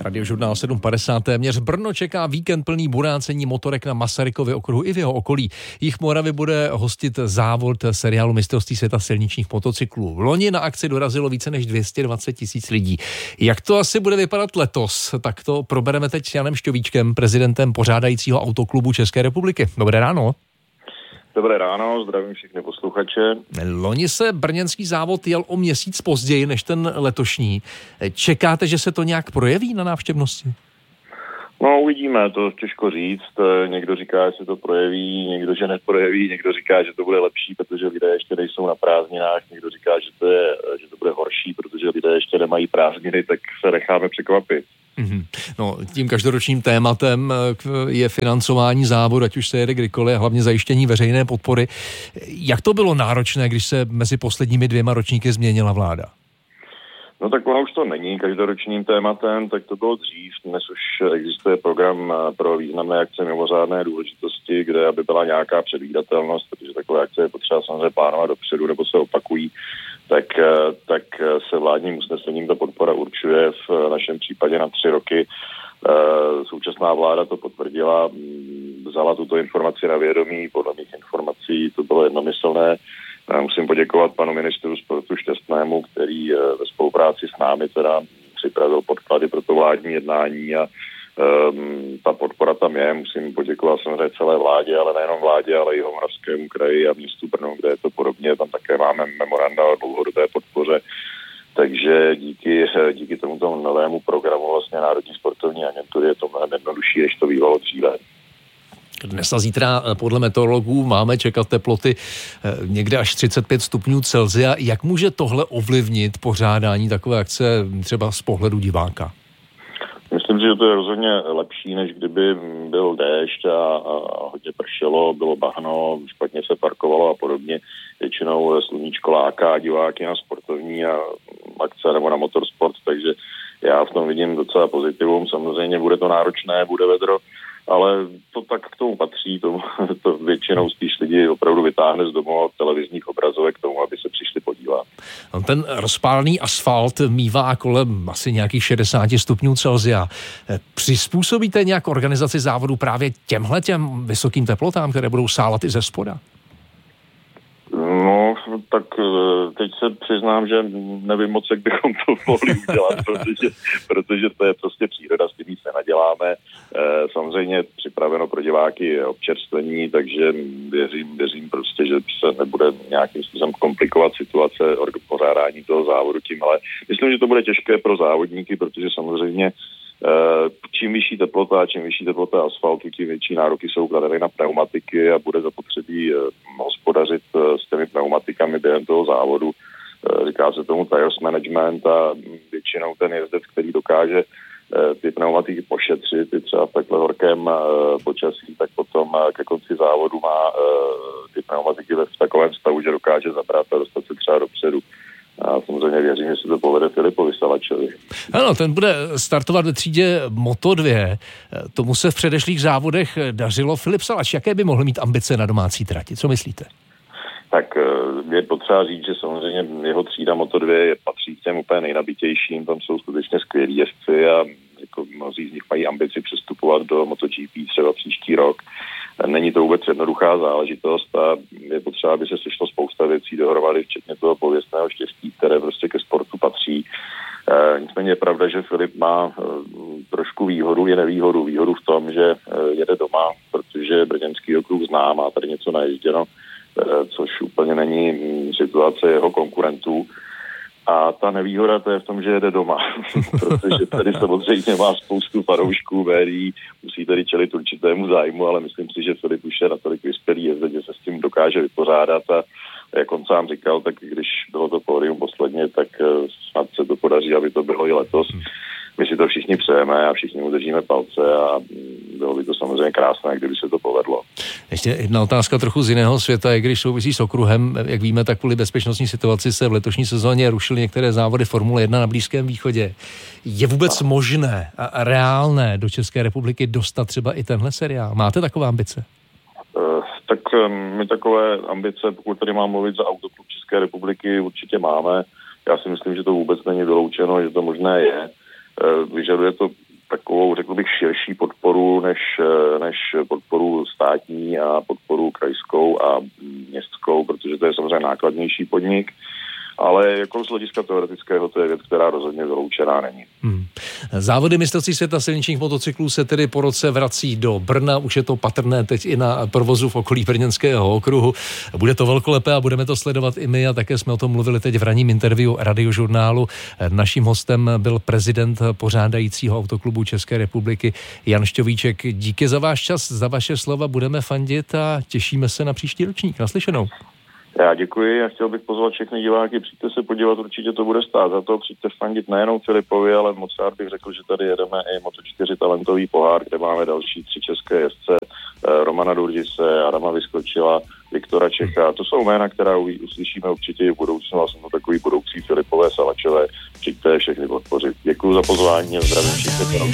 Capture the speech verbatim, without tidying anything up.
Radiožurnál sedm padesát téměř. Brno čeká víkend plný burácení motorek na Masarykově okruhu i v jeho okolí. Jich Moravy bude hostit závod seriálu mistrovství světa silničních motocyklů. V loni na akci dorazilo více než dvě stě dvacet tisíc lidí. Jak to asi bude vypadat letos? Tak to probereme teď s Janem Šťovíčkem, prezidentem pořádajícího autoklubu České republiky. Dobré ráno. Dobré ráno, zdravím všechny posluchače. Loni se brněnský závod jel o měsíc později než ten letošní. Čekáte, že se to nějak projeví na návštěvnosti? No uvidíme, to těžko říct. Někdo říká, že se to projeví, někdo, že neprojeví, někdo říká, že to bude lepší, protože lidé ještě nejsou na prázdninách, někdo říká, že to, je, že to bude horší, protože lidé ještě nemají prázdniny, tak se necháme překvapit. Mm-hmm. No, tím každoročním tématem je financování závodu, ať už se jede kdykoliv, a hlavně zajištění veřejné podpory. Jak to bylo náročné, když se mezi posledními dvěma ročníky změnila vláda? No tak ono už to není každoročním tématem, tak to bylo dřív. Dnes už existuje program pro významné akce mimořádné důležitosti, kde aby byla nějaká předvídatelnost, protože takové akce je potřeba samozřejmě plánovat dopředu nebo se opakují, tak, tak se vládním usnesením ta podpora určuje v našem případě na tři roky. Současná vláda to potvrdila, vzala tuto informaci na vědomí, podle mých informací to bylo jednomyslné. Musím poděkovat panu ministru sportu Šťastnému, který ve spolupráci s námi teda připravil podklady pro to vládní jednání a um, ta podpora tam je. Musím poděkovat samozřejmě celé vládě, ale nejenom vládě, ale i Jihomoravskému kraji a městu Brno, kde je to podobně. Tam také máme memoranda o dlouhodobé podpoře. Takže díky, díky tomuto novému programu vlastně Národní sportovní agentury je to mnohem jednodušší, než to bývalo dříve. Dnes a zítra podle meteorologů máme čekat teploty někde až třicet pět stupňů Celsia. Jak může tohle ovlivnit pořádání takové akce třeba z pohledu diváka? Myslím si, že to je rozhodně lepší, než kdyby byl déšť a, a hodně pršelo, bylo bahno, špatně se parkovalo a podobně. Většinou sluníčko láká diváky na sportovní a akce nebo na motorsport, takže já v tom vidím docela pozitivum. Samozřejmě bude to náročné, bude vedro, ale to tak k tomu patří, to, to většinou spíš lidi opravdu vytáhne z domů od televizních obrazovek k tomu, aby se přišli podívat. Ten rozpálený asfalt mívá kolem asi nějakých šedesát stupňů Celsia. Přizpůsobíte nějak organizaci závodu právě těmhle těm vysokým teplotám, které budou sálat i ze spoda? No, tak teď se přiznám, že nevím moc, jak bychom to mohli udělat, protože, protože to je prostě příroda, s tím nic nenaděláme. Samozřejmě připraveno pro diváky je občerstvení, takže věřím, věřím prostě, že se nebude nějakým způsobem komplikovat situace pořádání toho závodu tím, ale myslím, že to bude těžké pro závodníky, protože samozřejmě čím vyšší teplota, čím vyšší teplota asfaltu, tím větší nároky jsou kladeny na pneumatiky a bude zapotřebí hospodařit s těmi pneumatikami během toho závodu. Říká se tomu tires management a většinou ten jezdec, který dokáže ty pneumatiky pošetřit, i třeba v takhle horkém počasí, tak potom ke konci závodu má ty pneumatiky v takovém stavu, že dokáže zabrat a dostat se třeba dopředu. A samozřejmě věřím, že se to povede Filipovi Salačovi. Ano, ten bude startovat ve třídě Moto dva. Tomu se v předešlých závodech dařilo. Filip Salač, jaké by mohl mít ambice na domácí trati? Co myslíte? Tak je potřeba říct, že samozřejmě jeho třída Moto dva je, patří k těm úplně nejnabitějším. Tam jsou skutečně skvělí jezdci a jako mnozí z nich mají ambici přestupovat do MotoGP třeba příští rok. Není to vůbec jednoduchá záležitost a je potřeba, aby se sešlo spousta věcí dohromady, včetně toho pověstného štěstí, které prostě ke sportu patří. E, nicméně je pravda, že Filip má e, trošku výhodu, je nevýhodu. Výhodu v tom, že e, jede doma, protože brněnský okruh zná, má tady něco naježděno, e, což úplně není m, situace jeho konkurentů. A ta nevýhoda to je v tom, že jede doma, protože tady samozřejmě má spoustu fanoušků, médií, musí tady čelit určitému zájmu, ale myslím si, že Filip už je natolik vyspělý jezdec, že se s tím dokáže vypořádat a jak on sám říkal, tak když bylo to pódium posledně, tak snad se to podaří, aby to bylo i letos. My si to všichni přejeme a všichni mu držíme palce a bylo by to samozřejmě krásné, kdyby se to povedlo. Ještě jedna otázka trochu z jiného světa, i když souvisí s okruhem. Jak víme, tak kvůli bezpečnostní situaci se v letošní sezóně rušily některé závody Formule jedna na Blízkém východě. Je vůbec no. možné a reálné do České republiky dostat třeba i tenhle seriál? Máte takové ambice? Uh, tak my takové ambice, pokud tady mám mluvit za Autoklub České republiky, určitě máme. Já si myslím, že to vůbec není vyloučeno, že to možné je. Vyžaduje to takovou, řekl bych, širší podporu než, než podporu státní a podporu krajskou a městskou, protože to je samozřejmě nákladnější podnik. Ale jako z hlediska teoretického to je věc, která rozhodně vyloučená není. Hmm. Závody mistrovství světa silničních motocyklů se tedy po roce vrací do Brna. Už je to patrné teď i na provozu v okolí brněnského okruhu. Bude to velkolepé a budeme to sledovat i my a také jsme o tom mluvili teď v ranním interview Radiožurnálu. Naším hostem byl prezident pořádajícího autoklubu České republiky Jan Šťovíček. Díky za váš čas, za vaše slova, budeme fandit a těšíme se na příští ročník. Naslyšenou. Já děkuji a chtěl bych pozvat všechny diváky, přijďte se podívat, určitě to bude stát za to, přijďte fandit nejenom Filipovi, ale moc rád bych řekl, že tady jedeme i Moto čtyři talentový pohár, kde máme další tři české jezdce, Romana Durdise, Adama Vyskočila, Viktora Čecha. To jsou jména, která uslyšíme určitě i v budoucnu a jsou to takový budoucí Filipové Salačové. Přijďte všechny podpořit. Děkuji za pozvání a zdravím všichni.